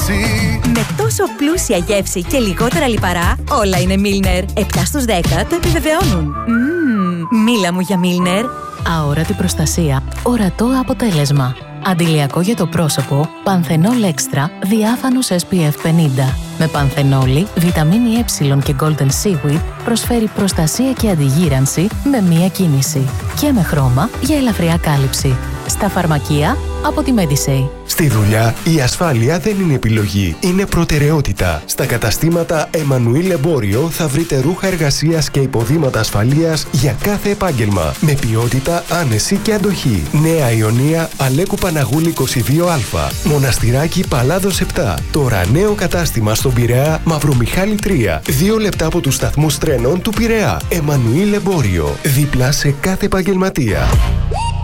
Με τόσο πλούσια γεύση και λιγότερα λιπαρά, όλα είναι Milner. 7 στους 10 το επιβεβαιώνουν. Μίλα μου για Milner. Αόρατη προστασία, ορατό αποτέλεσμα. Αντιλιακό για το πρόσωπο, Πανθενόλ Extra, διάφανος SPF 50. Με πανθενόλη, βιταμίνη Ε και Golden Seaweed προσφέρει προστασία και αντιγύρανση με μία κίνηση. Και με χρώμα για ελαφριά κάλυψη. Στα φαρμακεία από τη Medisay. Στη δουλειά, η ασφάλεια δεν είναι επιλογή, είναι προτεραιότητα. Στα καταστήματα Εμμανουήλ Εμπόριο θα βρείτε ρούχα εργασίας και υποδήματα ασφαλείας για κάθε επάγγελμα. Με ποιότητα, άνεση και αντοχή. Νέα Ιωνία, Αλέκου Παναγούλη 22Α. Μοναστηράκι Παλάδος 7. Τώρα νέο κατάστημα στον Πειραιά, Μαυρομιχάλη 3. 2 λεπτά από τους σταθμούς τρένων του Πειραιά. Εμμανουήλ Εμπόριο. Δίπλα σε κάθε επαγγελματία.